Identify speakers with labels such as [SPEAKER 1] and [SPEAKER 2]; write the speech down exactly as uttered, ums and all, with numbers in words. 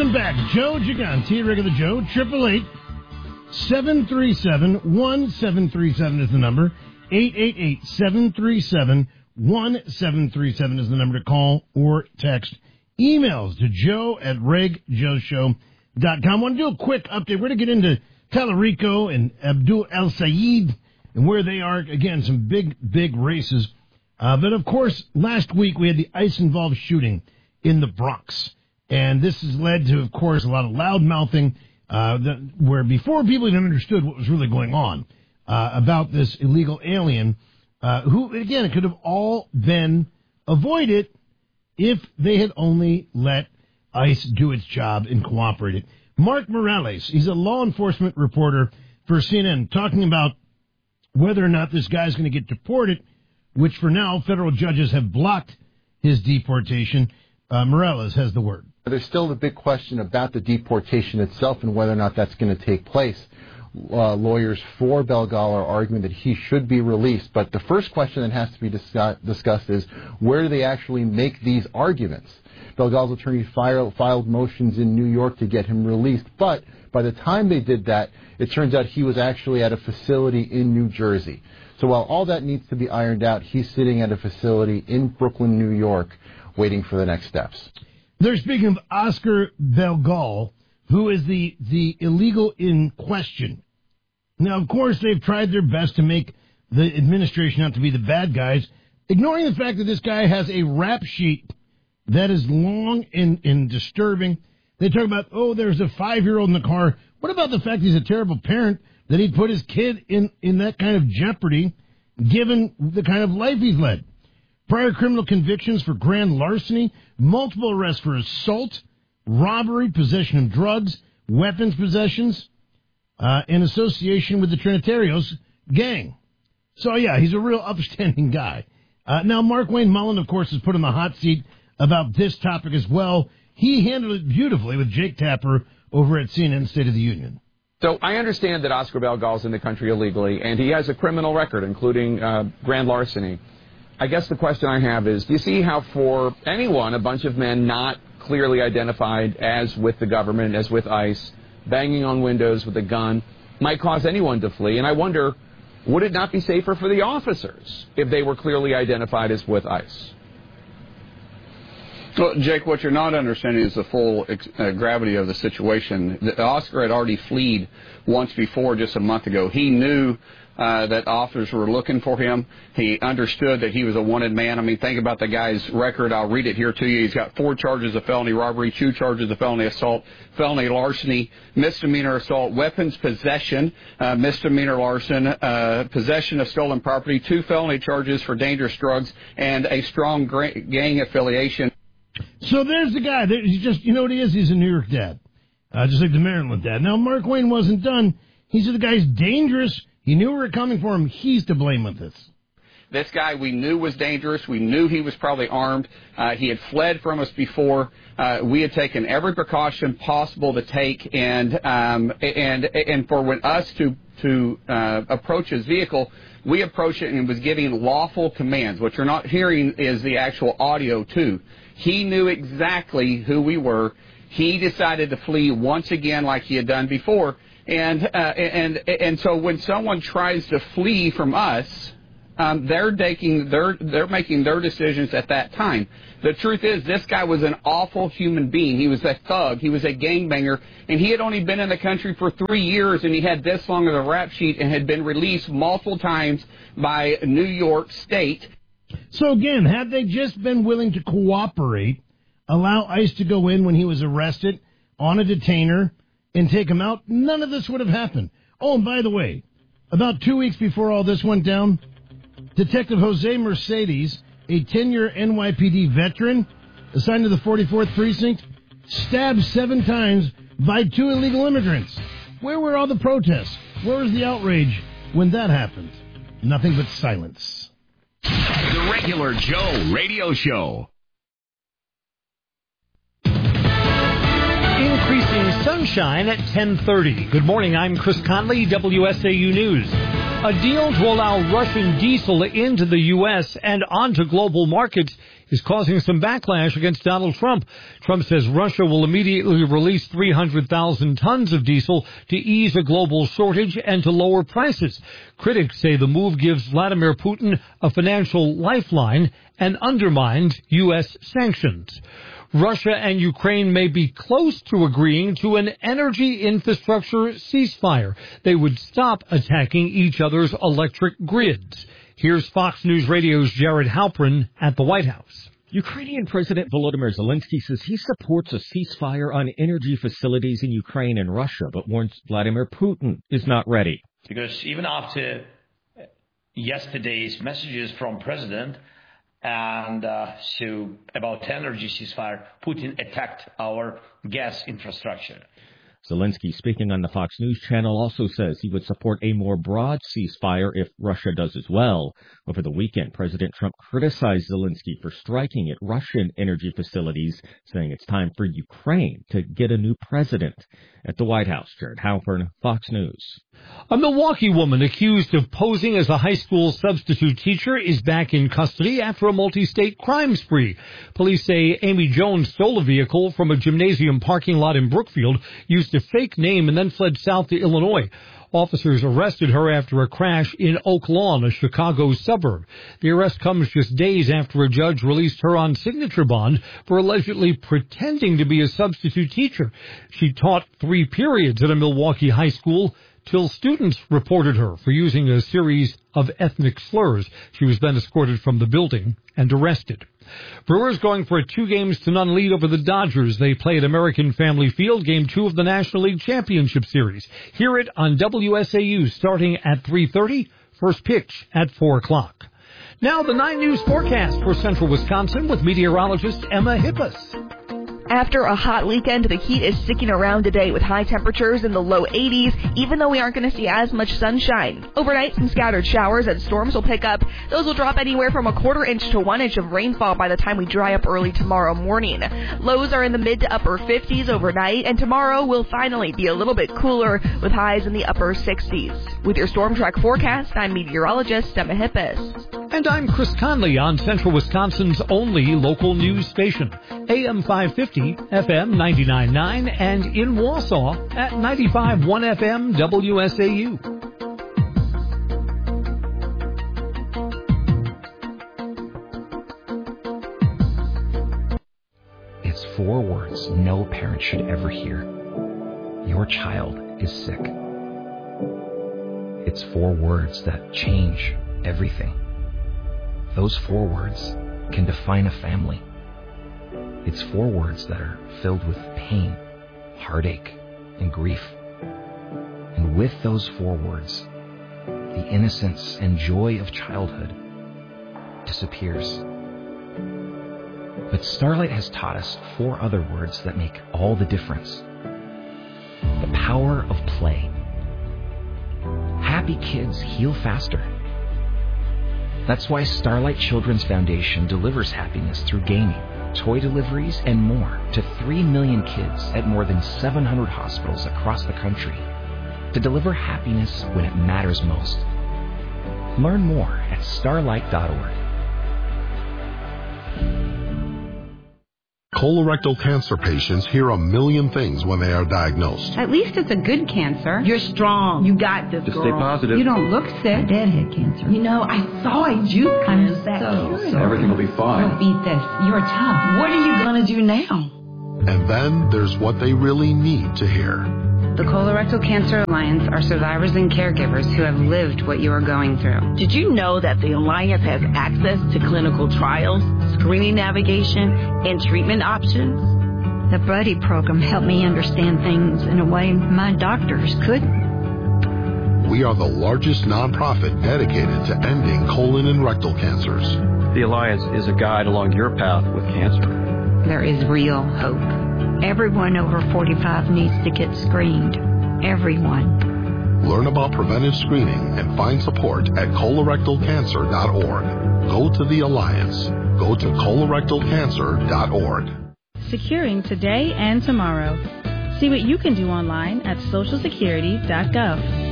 [SPEAKER 1] Welcome back. Joe Gigante, regular Joe, triple eight seven three seven one seven three seven is the number. eight eight eight seven three seven one seven three seven is the number to call or text. Emails to joe at reg joe show dot com. I want to do a quick update. We're going to get into Talarico and Abdul El Sayed and where they are. Again, some big, big races. Uh, but, of course, last week we had the ICE-involved shooting in the Bronx. And this has led to, of course, a lot of loud-mouthing, uh, that, where before people even understood what was really going on uh, about this illegal alien, uh, who, again, it could have all been avoided if they had only let ICE do its job and cooperated. Mark Morales, he's a law enforcement reporter for C N N, talking about whether or not this guy's going to get deported, which for now federal judges have blocked his deportation. Uh, Morales has the word.
[SPEAKER 2] There's still the big question about the deportation itself and whether or not that's going to take place. Uh, lawyers for Belgal are arguing that he should be released. But the first question that has to be discuss- discussed is, where do they actually make these arguments? Belgal's attorney filed, filed motions in New York to get him released. But by the time they did that, it turns out he was actually at a facility in New Jersey. So while all that needs to be ironed out, he's sitting at a facility in Brooklyn, New York, waiting for the next steps.
[SPEAKER 1] They're speaking of Oscar Belgal, who is the, the illegal in question. Now, of course, they've tried their best to make the administration out to be the bad guys, ignoring the fact that this guy has a rap sheet that is long and, and disturbing. They talk about, oh, there's a five-year-old in the car. What about the fact he's a terrible parent, that he'd put his kid in, in that kind of jeopardy, given the kind of life he's led? Prior criminal convictions for grand larceny, multiple arrests for assault, robbery, possession of drugs, weapons possessions, uh, in association with the Trinitarios gang. So, yeah, he's a real upstanding guy. Uh, now, Mark Wayne Mullen, of course, is put in the hot seat about this topic as well. He handled it beautifully with Jake Tapper over at C N N State of the Union.
[SPEAKER 3] So I understand that Oscar Belgal's in the country illegally, and he has a criminal record, including uh, grand larceny. I guess the question I have is, do you see how for anyone, a bunch of men not clearly identified as with the government, as with ICE, banging on windows with a gun, might cause anyone to flee? And I wonder, would it not be safer for the officers if they were clearly identified as with ICE?
[SPEAKER 4] Well, Jake, what you're not understanding is the full uh, gravity of the situation. The, Oscar had already fled once before, just a month ago. He knew uh, that officers were looking for him. He understood that he was a wanted man. I mean, think about the guy's record. I'll read it here to you. He's got four charges of felony robbery, two charges of felony assault, felony larceny, misdemeanor assault, weapons possession, uh, misdemeanor larceny, uh, possession of stolen property, two felony charges for dangerous drugs, and a strong gra- gang affiliation.
[SPEAKER 1] So there's the guy. He's just, you know what he is? He's a New York dad, uh, just like the Maryland dad. Now, Mark Wayne wasn't done. He said the guy's dangerous. He knew we were coming for him. He's to blame with this.
[SPEAKER 4] This guy we knew was dangerous. We knew he was probably armed. Uh, he had fled from us before. Uh, we had taken every precaution possible to take, and um, and and for when us to to uh, approach his vehicle, we approached it and was giving lawful commands. What you're not hearing is the actual audio too. He knew exactly who we were. He decided to flee once again like he had done before. And uh, and and so when someone tries to flee from us, um, they're taking their they're making their decisions at that time. The truth is, this guy was an awful human being. He was a thug. He was a gangbanger, and he had only been in the country for three years, and he had this long of a rap sheet and had been released multiple times by New York State.
[SPEAKER 1] So again, had they just been willing to cooperate, allow ICE to go in when he was arrested on a detainer and take him out, none of this would have happened. Oh, and by the way, about two weeks before all this went down, Detective Jose Mercedes, a ten-year N Y P D veteran assigned to the forty-fourth Precinct, stabbed seven times by two illegal immigrants. Where were all the protests? Where was the outrage when that happened? Nothing but silence.
[SPEAKER 5] The Regular Joe Radio Show.
[SPEAKER 6] Increasing sunshine at ten thirty. Good morning, I'm Chris Conley, W S A U News. A deal to allow Russian diesel into the U S and onto global markets is causing some backlash against Donald Trump. Trump says Russia will immediately release three hundred thousand tons of diesel to ease a global shortage and to lower prices. Critics say the move gives Vladimir Putin a financial lifeline and undermines U S sanctions. Russia and Ukraine may be close to agreeing to an energy infrastructure ceasefire. They would stop attacking each other's electric grids. Here's Fox News Radio's Jared Halpern at the White House.
[SPEAKER 7] Ukrainian President Volodymyr Zelensky says he supports a ceasefire on energy facilities in Ukraine and Russia, but warns Vladimir Putin is not ready.
[SPEAKER 8] Because even after yesterday's messages from President and uh, so about energy ceasefire, Putin attacked our gas infrastructure.
[SPEAKER 7] Zelensky, speaking on the Fox News channel, also says he would support a more broad ceasefire if Russia does as well. Over the weekend, President Trump criticized Zelensky for striking at Russian energy facilities, saying it's time for Ukraine to get a new president. At the White House, Jared Halpern, Fox News.
[SPEAKER 6] A Milwaukee woman accused of posing as a high school substitute teacher is back in custody after a multi-state crime spree. Police say Amy Jones stole a vehicle from a gymnasium parking lot in Brookfield, used a fake name, and then fled south to Illinois. Officers arrested her after a crash in Oak Lawn, a Chicago suburb. The arrest comes just days after a judge released her on signature bond for allegedly pretending to be a substitute teacher. She taught three periods at a Milwaukee high school till students reported her for using a series of ethnic slurs. She was then escorted from the building and arrested. Brewers going for a two games to none lead over the Dodgers. They play at American Family Field, game two of the National League Championship Series. Hear it on W S A U starting at three thirty, first pitch at four o'clock. Now the nine News forecast for central Wisconsin with meteorologist Emma Hippus.
[SPEAKER 9] After a hot weekend, the heat is sticking around today with high temperatures in the low eighties, even though we aren't going to see as much sunshine. Overnight, some scattered showers and storms will pick up. Those will drop anywhere from a quarter inch to one inch of rainfall by the time we dry up early tomorrow morning. Lows are in the mid to upper fifties overnight, and tomorrow will finally be a little bit cooler with highs in the upper sixties. With your Storm Track forecast, I'm meteorologist Emma Hippus.
[SPEAKER 6] And I'm Chris Conley on Central Wisconsin's only local news station, A M five fifty, F M ninety-nine point nine, and in Wausau at ninety-five point one F M W S A U.
[SPEAKER 10] It's four words no parent should ever hear. Your child is sick. It's four words that change everything. Those four words can define a family. It's four words that are filled with pain, heartache, and grief. And with those four words, the innocence and joy of childhood disappears. But Starlight has taught us four other words that make all the difference. The power of play. Happy kids heal faster. That's why Starlight Children's Foundation delivers happiness through gaming, toy deliveries, and more to three million kids at more than seven hundred hospitals across the country to deliver happiness when it matters most. Learn more at starlight dot org.
[SPEAKER 11] Colorectal cancer patients hear a million things when they are diagnosed.
[SPEAKER 12] At least it's a good cancer. You're strong. You got this,
[SPEAKER 13] Just
[SPEAKER 12] girl.
[SPEAKER 13] stay positive.
[SPEAKER 12] You don't look sick. My dad had cancer. You know, I saw a juice kind of that
[SPEAKER 13] so, so everything will be fine.
[SPEAKER 12] Don't eat this. You're tough. What are you going to do now?
[SPEAKER 11] And then there's what they really need to hear.
[SPEAKER 14] The Colorectal Cancer Alliance are survivors and caregivers who have lived what you are going through.
[SPEAKER 15] Did you know that the Alliance has access to clinical trials, screening navigation, and treatment options?
[SPEAKER 16] The Buddy program helped me understand things in a way my doctors couldn't.
[SPEAKER 11] We are the largest nonprofit dedicated to ending colon and rectal cancers.
[SPEAKER 13] The Alliance is a guide along your path with cancer.
[SPEAKER 14] There is real hope.
[SPEAKER 16] Everyone over forty-five needs to get screened. Everyone.
[SPEAKER 11] Learn about preventive screening and find support at colorectal cancer dot org. Go to the Alliance. Go to colorectal cancer dot org.
[SPEAKER 17] Securing today and tomorrow. See what you can do online at social security dot gov.